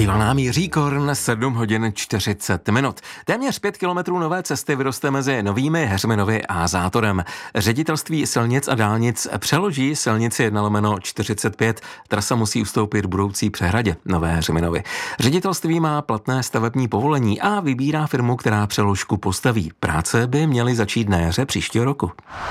Zpíval nám Jiří Korn, 7 hodin 40 minut. Téměř 5 kilometrů nové cesty vyroste mezi Novými Heřminovy a Zátorem. Ředitelství silnic a dálnic přeloží silnici 1/45. Trasa musí ustoupit budoucí přehradě Nové Heřminovy. Ředitelství má platné stavební povolení a vybírá firmu, která přeložku postaví. Práce by měly začít na jaře příštího roku.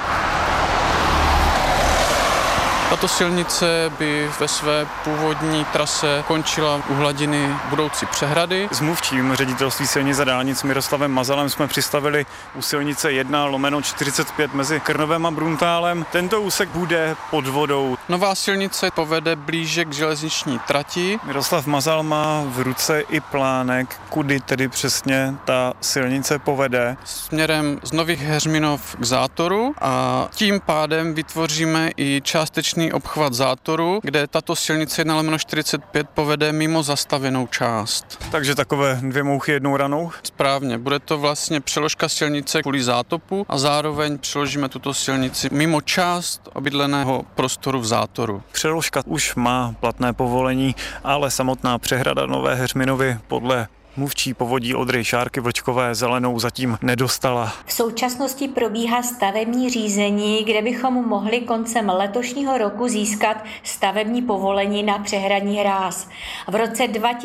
Tato silnice by ve své původní trase končila u hladiny budoucí přehrady. S mluvčím ředitelství silnic a dálnic Miroslavem Mazalem jsme přistavili u silnice 1/45 mezi Krnovem a Bruntálem. Tento úsek bude pod vodou. Nová silnice povede blíže k železniční trati. Miroslav Mazal má v ruce i plánek, kudy tedy přesně ta silnice povede. Směrem z Nových Heřminov k Zátoru a tím pádem vytvoříme i částečný obchvat Zátoru, kde tato silnice 1/45 povede mimo zastavěnou část. Takže takové 2 mouchy jednou ranou? Správně, bude to vlastně přeložka silnice kvůli zátopu a zároveň přeložíme tuto silnici mimo část obydleného prostoru v Zátoru. Přeložka už má platné povolení, ale samotná přehrada Nové Heřminovy podle mluvčí povodí Odry Šárky Vlčkové zelenou zatím nedostala. V současnosti probíhá stavební řízení, kde bychom mohli koncem letošního roku získat stavební povolení na přehradní hráz. V roce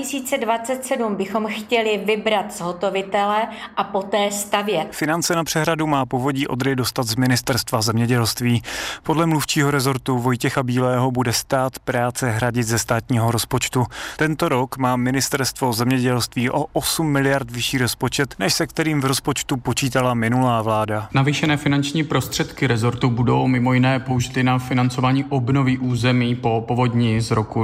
2027 bychom chtěli vybrat zhotovitele a poté stavět. Finance na přehradu má povodí Odry dostat z Ministerstva zemědělství. Podle mluvčího rezortu Vojtěcha Bílého bude stát práce hradit ze státního rozpočtu. Tento rok má Ministerstvo zemědělství o 8 miliard vyšší rozpočet, než se kterým v rozpočtu počítala minulá vláda. Navýšené finanční prostředky rezortu budou mimo jiné použity na financování obnovy území po povodni z roku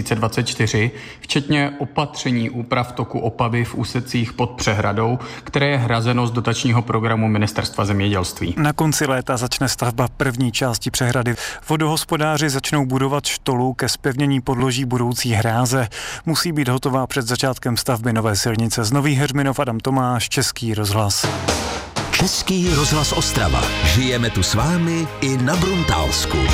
2024, včetně opatření úprav toku Opavy v úsecích pod přehradou, které je hrazeno z dotačního programu Ministerstva zemědělství. Na konci léta začne stavba první části přehrady. Vodohospodáři začnou budovat štolu ke zpevnění podloží budoucí hráze. Musí být hotová před začátkem stavby nové silnice. Z Nových Heřminov Adam Tomáš, Český rozhlas. Český rozhlas Ostrava. Žijeme tu s vámi i na Bruntálsku.